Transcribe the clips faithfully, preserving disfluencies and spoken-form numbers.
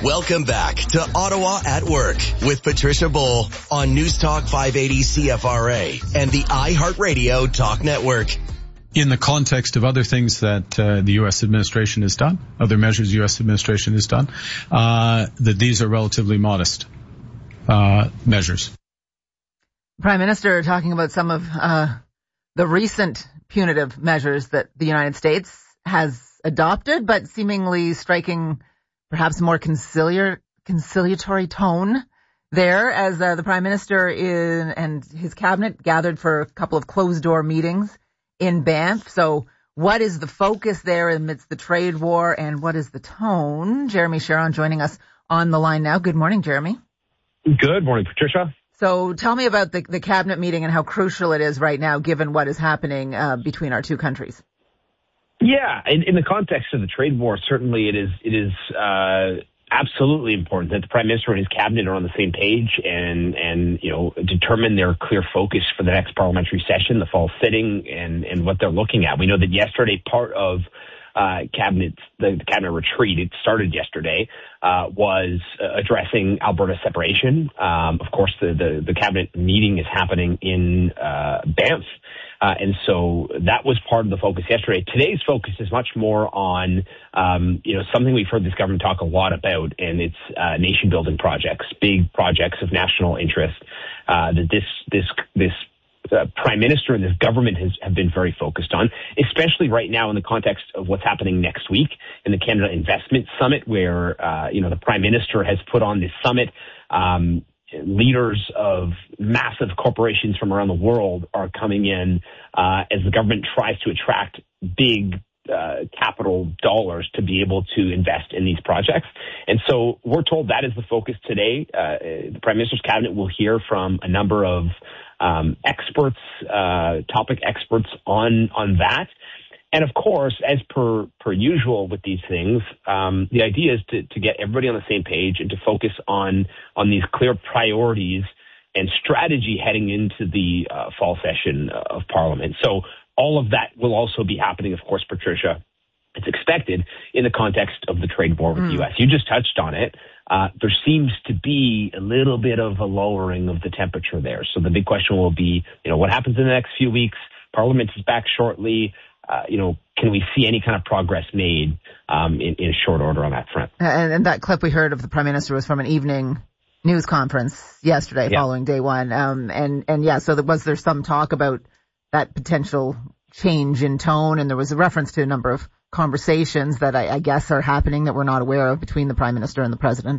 Welcome back to Ottawa at Work with Patricia Bowl on News Talk five eighty C F R A and the iHeartRadio Talk Network. In the context of other things that uh, the U S administration has done, other measures the U S administration has done, uh, that these are relatively modest uh, measures. Prime Minister talking about some of uh, the recent punitive measures that the United States has adopted, but seemingly striking perhaps a more conciliar, conciliatory tone there as uh, the Prime Minister in, and his cabinet gathered for a couple of closed-door meetings in Banff. So what is the focus there amidst the trade war, and what is the tone? Jeremy Sharon joining us on the line now. Good morning, Jeremy. Good morning, Patricia. So tell me about the, the cabinet meeting and how crucial it is right now, given what is happening uh, between our two countries. Yeah, in, in the context of the trade war, certainly it is it is uh, absolutely important that the Prime Minister and his cabinet are on the same page and, and you know, determine their clear focus for the next parliamentary session, the fall sitting, and, and what they're looking at. We know that yesterday part of uh, cabinet, the, the cabinet retreat, it started yesterday, uh, was uh, addressing Alberta separation. Um, of course, the, the, the cabinet meeting is happening in uh, Banff. Uh, and so that was part of the focus yesterday. Today's focus is much more on, um, you know, something we've heard this government talk a lot about, and it's uh, nation-building projects, big projects of national interest uh, that this this this uh, Prime Minister and this government has have been very focused on, especially right now in the context of what's happening next week in the Canada Investment Summit, where uh, you know the Prime Minister has put on this summit. Um, Leaders of massive corporations from around the world are coming in uh, as the government tries to attract big uh, capital dollars to be able to invest in these projects. And so we're told that is the focus today. Uh, the Prime Minister's cabinet will hear from a number of um, experts, uh, topic experts on on that. And of course, as per per usual with these things, um, the idea is to, to get everybody on the same page and to focus on on these clear priorities and strategy heading into the uh, fall session of Parliament. So all of that will also be happening, of course, Patricia. It's expected in the context of the trade war with mm. the U S. You just touched on it. Uh, there seems to be a little bit of a lowering of the temperature there. So the big question will be, you know, what happens in the next few weeks? Parliament is back shortly. Uh, you know, can we see any kind of progress made um, in, in short order on that front? And, and that clip we heard of the Prime Minister was from an evening news conference yesterday yeah. following day one. Um, and, and yeah, so there, was there some talk about that potential change in tone? And there was a reference to a number of conversations that I, I guess are happening that we're not aware of between the Prime Minister and the President.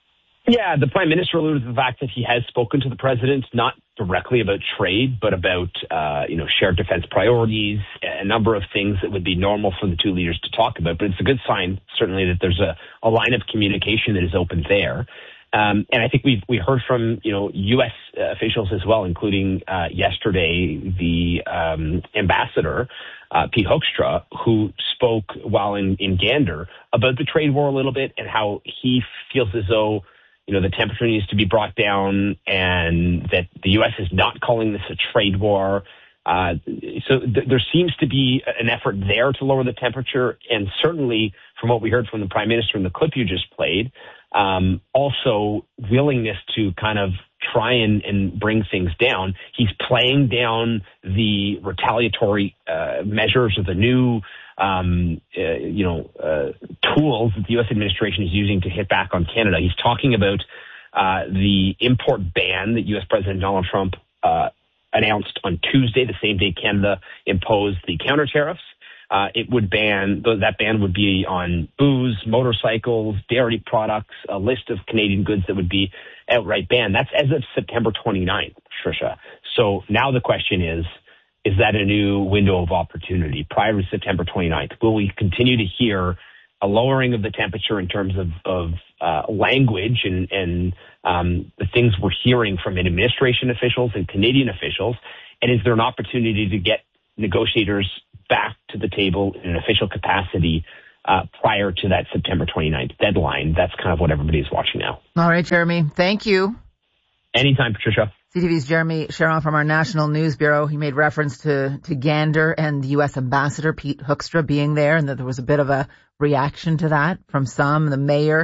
Yeah, the Prime Minister alluded to the fact that he has spoken to the President, not directly about trade, but about, uh, you know, shared defense priorities, a number of things that would be normal for the two leaders to talk about. But it's a good sign, certainly, that there's a, a line of communication that is open there. Um, and I think we've we heard from, you know, U S officials as well, including uh, yesterday the um, ambassador, uh, Pete Hoekstra, who spoke while in, in Gander about the trade war a little bit and how he feels as though, you know, the temperature needs to be brought down and that the U S is not calling this a trade war. Uh, so th- there seems to be an effort there to lower the temperature. And certainly from what we heard from the Prime Minister in the clip you just played, um, also willingness to kind of try and, and bring things down. He's playing down the retaliatory uh, measures of the new Um, uh, you know, uh, tools that the U S administration is using to hit back on Canada. He's talking about uh, the import ban that U S President Donald Trump uh, announced on Tuesday, the same day Canada imposed the counter tariffs. Uh, it would ban, that ban would be on booze, motorcycles, dairy products, a list of Canadian goods that would be outright banned. That's as of September twenty-ninth, Trisha. So now the question is, is that a new window of opportunity prior to September twenty-ninth? Will we continue to hear a lowering of the temperature in terms of, of uh, language and, and um, the things we're hearing from administration officials and Canadian officials? And is there an opportunity to get negotiators back to the table in an official capacity uh, prior to that September twenty-ninth deadline? That's kind of what everybody is watching now. All right, Jeremy. Thank you. Anytime, Patricia. C T V's Jeremy Sharon from our National News Bureau. He made reference to, to Gander and the U S Ambassador Pete Hoekstra being there, and that there was a bit of a reaction to that from some. The mayor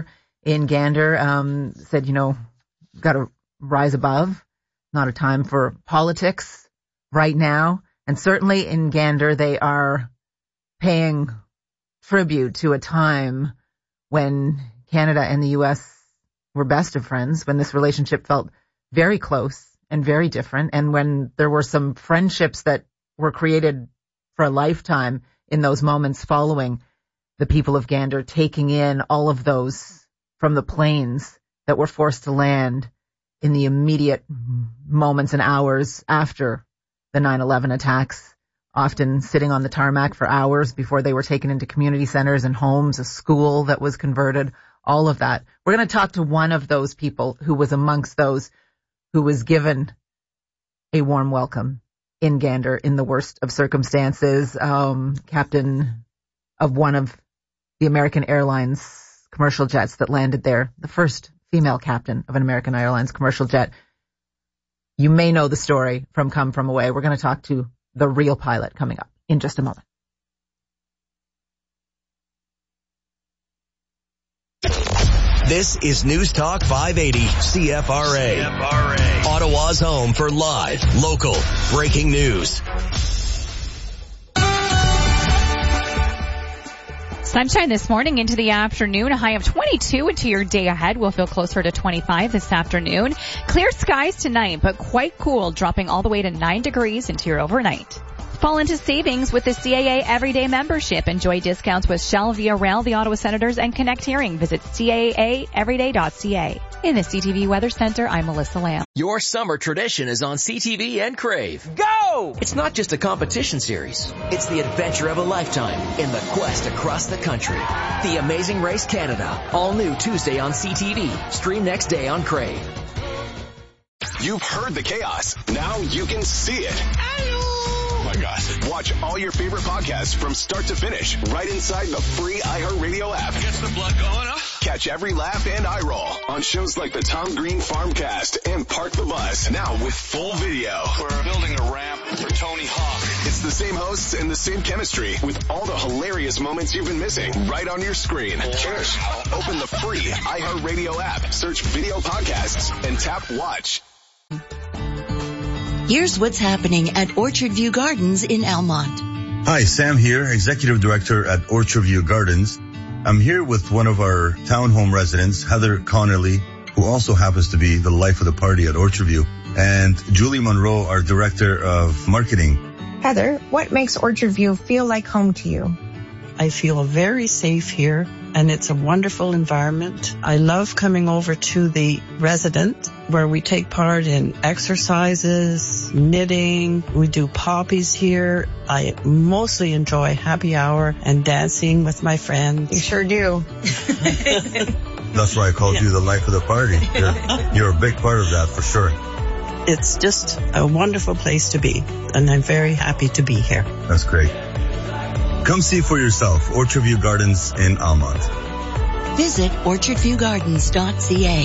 in Gander, um, said, you know, got to rise above. Not a time for politics right now. And certainly in Gander, they are paying tribute to a time when Canada and the U S were best of friends, when this relationship felt very close and very different, and when there were some friendships that were created for a lifetime in those moments following the people of Gander taking in all of those from the planes that were forced to land in the immediate moments and hours after the nine eleven attacks, often sitting on the tarmac for hours before they were taken into community centers and homes, a school that was converted, all of that. We're going to talk to one of those people who was amongst those who was given a warm welcome in Gander in the worst of circumstances, um, captain of one of the American Airlines commercial jets that landed there, the first female captain of an American Airlines commercial jet. You may know the story from Come From Away. We're going to talk to the real pilot coming up in just a moment. This is News Talk five eighty C F R A. C F R A. Ottawa's home for live, local, breaking news. Sunshine this morning into the afternoon, a high of twenty-two into your day ahead. We'll feel closer to twenty-five this afternoon. Clear skies tonight, but quite cool, dropping all the way to nine degrees into your overnight. Fall into savings with the C A A Everyday membership. Enjoy discounts with Shell, Via Rail, the Ottawa Senators, and Connect Hearing. Visit C A A everyday dot C A. In the C T V Weather Center, I'm Melissa Lamb. Your summer tradition is on C T V and Crave. Go! It's not just a competition series. It's the adventure of a lifetime in the quest across the country. The Amazing Race Canada. All new Tuesday on C T V. Stream next day on Crave. You've heard the chaos. Now you can see it. Oh my gosh. Watch all your favorite podcasts from start to finish right inside the free iHeartRadio app. Gets the blood going, huh? Catch every laugh and eye roll on shows like the Tom Green Farmcast and Park the Bus. Now with full video. We're building a ramp for Tony Hawk. It's the same hosts and the same chemistry with all the hilarious moments you've been missing right on your screen. Cheers. Open the free iHeartRadio app, search video podcasts, and tap watch. Here's what's happening at Orchard View Gardens in Almont. Hi, Sam here, Executive Director at Orchard View Gardens. I'm here with one of our townhome residents, Heather Connerly, who also happens to be the life of the party at Orchard View, and Julie Monroe, our Director of Marketing. Heather, what makes Orchard View feel like home to you? I feel very safe here, and it's a wonderful environment. I love coming over to the residence where we take part in exercises, knitting. We do poppies here. I mostly enjoy happy hour and dancing with my friends. You sure do. That's why I called yeah. you the life of the party. You're, you're a big part of that for sure. It's just a wonderful place to be, and I'm very happy to be here. That's great. Come see for yourself, Orchard View Gardens in Almont. Visit orchard view gardens dot c a.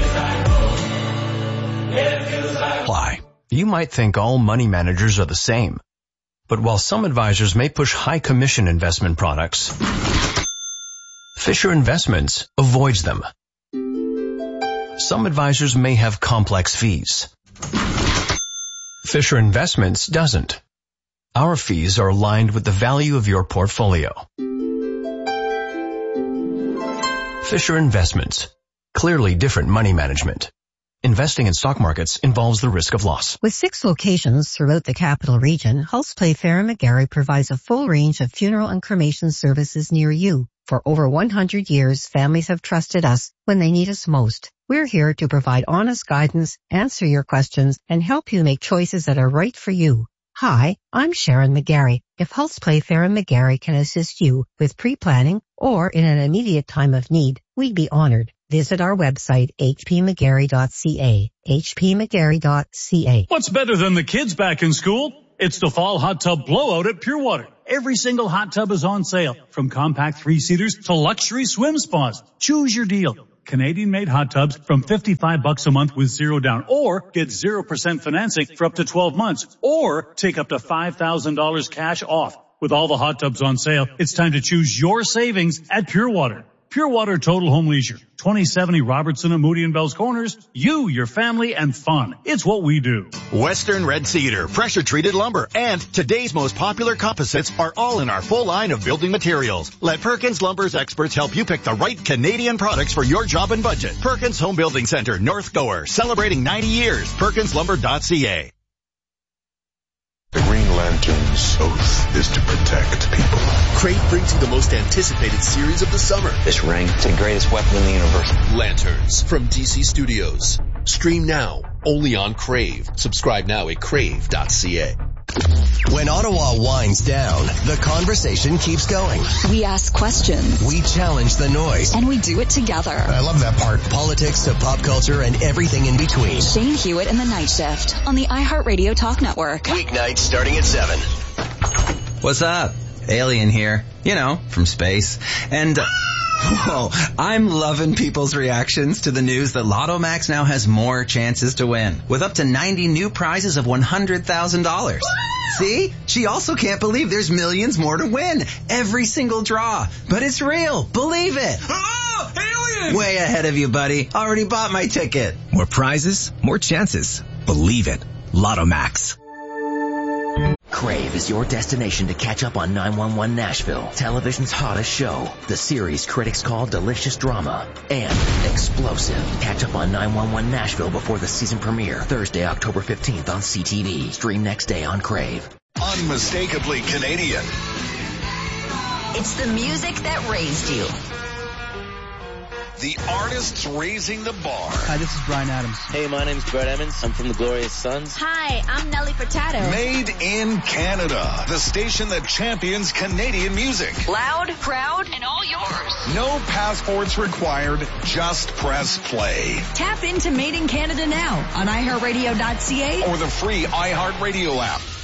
Why? You might think all money managers are the same. But while some advisors may push high commission investment products, Fisher Investments avoids them. Some advisors may have complex fees. Fisher Investments doesn't. Our fees are aligned with the value of your portfolio. Fisher Investments. Clearly different money management. Investing in stock markets involves the risk of loss. With six locations throughout the capital region, Hulse Playfair and McGarry provides a full range of funeral and cremation services near you. For over one hundred years, families have trusted us when they need us most. We're here to provide honest guidance, answer your questions, and help you make choices that are right for you. Hi, I'm Sharon McGarry. If Hulse Playfair and McGarry can assist you with pre-planning or in an immediate time of need, we'd be honored. Visit our website, h p mcgarry dot c a, h p mcgarry dot c a. What's better than the kids back in school? It's the fall hot tub blowout at Pure Water. Every single hot tub is on sale, from compact three-seaters to luxury swim spas. Choose your deal. Canadian-made hot tubs from fifty-five bucks a month with zero down, or get zero percent financing for up to twelve months, or take up to five thousand dollars cash off. With all the hot tubs on sale, it's time to choose your savings at Pure Water. Pure Water Total Home Leisure, twenty seventy Robertson and Moody and Bells Corners. You, your family, and fun. It's what we do. Western Red Cedar, pressure-treated lumber, and today's most popular composites are all in our full line of building materials. Let Perkins Lumber's experts help you pick the right Canadian products for your job and budget. Perkins Home Building Center, North Gower, celebrating ninety years. perkins lumber dot c a. The Green Lantern's oath is to protect people. Crave brings you the most anticipated series of the summer. This ring, it's the greatest weapon in the universe. Lanterns from D C Studios. Stream now, only on Crave. Subscribe now at crave dot c a. When Ottawa winds down, the conversation keeps going. We ask questions. We challenge the noise. And we do it together. I love that part. Politics to pop culture and everything in between. Shane Hewitt and the Night Shift on the iHeartRadio Talk Network. Weeknights starting at seven. What's up? Alien here. You know, from space. And... Uh, Whoa, I'm loving people's reactions to the news that Lotto Max now has more chances to win, with up to ninety new prizes of one hundred thousand dollars. See? She also can't believe there's millions more to win. Every single draw. But it's real. Believe it. Oh, alien! Way ahead of you, buddy. Already bought my ticket. More prizes, more chances. Believe it. Lotto Max. Crave is your destination to catch up on nine one one Nashville, television's hottest show. The series critics call delicious drama and explosive. Catch up on nine one one Nashville before the season premiere, Thursday, October fifteenth on C T V. Stream next day on Crave. Unmistakably Canadian. It's the music that raised you. The artists raising the bar. Hi, this is Bryan Adams. Hey, my name's Brett Emmons. I'm from the Glorious Sons. Hi, I'm Nelly Furtado. Made in Canada. The station that champions Canadian music. Loud, proud, and all yours. No passports required. Just press play. Tap into Made in Canada now on i heart radio dot c a or the free iHeartRadio app.